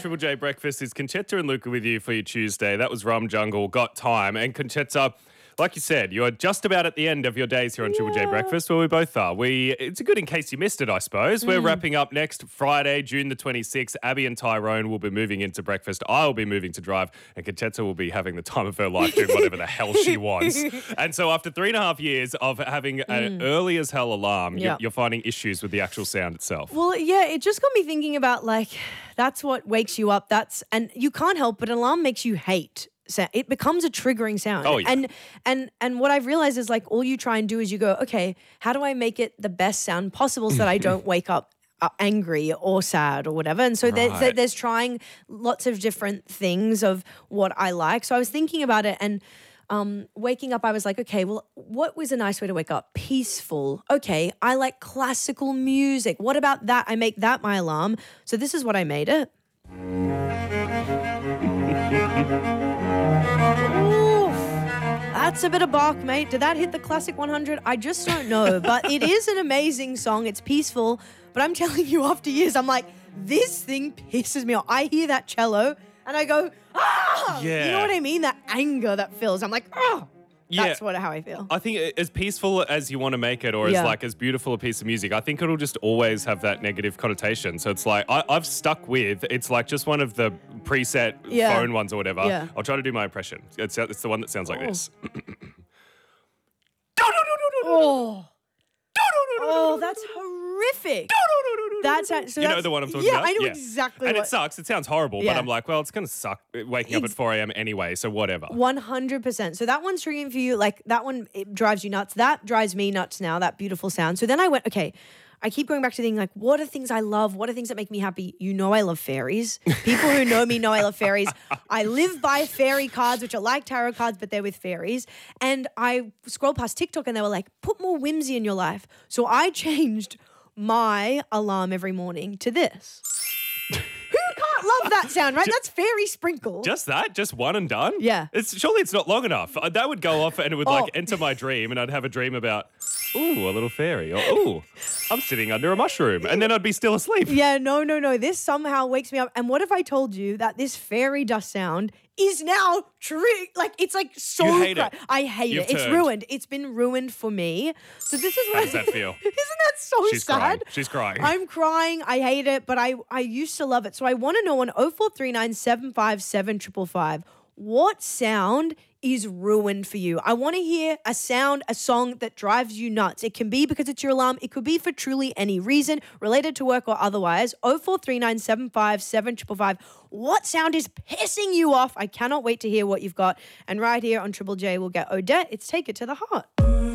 Triple J Breakfast is Conchetta and Luca with you for your Tuesday. That was Rum Jungle, Got Time. And Conchetta, like you said, you're just about at the end of your days here on Triple J Breakfast. Well, we both are. It's good in case you missed it, I suppose. We're wrapping up next Friday, June the 26th. Abby and Tyrone will be moving into breakfast. I'll be moving to drive. And Conchetta will be having the time of her life doing whatever the hell she wants. And so after 3.5 years of having an early as hell alarm, you're finding issues with the actual sound itself. Well, yeah, it just got me thinking about that's what wakes you up. And you can't help but an alarm makes you hate. It becomes a triggering sound. Oh, yeah. And what I've realized is all you try and do is you go, okay, how do I make it the best sound possible so that I don't wake up angry or sad or whatever? And so there's trying lots of different things of what I like. So I was thinking about it and waking up, I was like, okay, well, what was a nice way to wake up? Peaceful. Okay, I like classical music. What about that? I make that my alarm. So this is what I made it. Oof, that's a bit of bark, mate. Did that hit the classic 100? I just don't know. But it is an amazing song. It's peaceful. But I'm telling you, after years, I'm like, this thing pisses me off. I hear that cello and I go, ah! Yeah. You know what I mean? That anger that fills. I'm like, oh. That's how I feel. I think as peaceful as you want to make it or as beautiful a piece of music, I think it'll just always have that negative connotation. So it's like I've stuck with, it's like just one of the preset phone ones or whatever. Yeah. I'll try to do my impression. It's the one that sounds like this. Oh, that's horrific. So you know the one I'm talking about? Yeah, I know exactly And it sucks. It sounds horrible, but I'm like, well, it's going to suck waking up at 4 a.m. anyway, so whatever. 100%. So that one's triggering for you. That one, it drives you nuts. That drives me nuts now, that beautiful sound. So then I went, okay, I keep going back to thinking what are things I love? What are things that make me happy? You know I love fairies. People who know me know I love fairies. I live by fairy cards, which are like tarot cards, but they're with fairies. And I scrolled past TikTok and they were like, put more whimsy in your life. So I changed my alarm every morning to this. Who can't love that sound, right? That's fairy sprinkle. Just that? Just one and done? Yeah. Surely it's not long enough. That would go off and it would enter my dream and I'd have a dream about, ooh, a little fairy. Or, ooh, I'm sitting under a mushroom. And then I'd be still asleep. Yeah, no. This somehow wakes me up. And what if I told you that this fairy dust sound is now true? It's so... You hate it. I hate it. It's ruined. It's been ruined for me. So this is what... How does that feel? Isn't that so She's sad? Crying. She's crying. I'm crying. I hate it, but I used to love it. So I want to know on 0439 757 555, what sound is ruined for you? I want to hear a sound, a song that drives you nuts. It can be because it's your alarm. It could be for truly any reason, related to work or otherwise. 0439 757 555. What sound is pissing you off? I cannot wait to hear what you've got. And right here on Triple J, we'll get Odette. It's Take It to the Heart.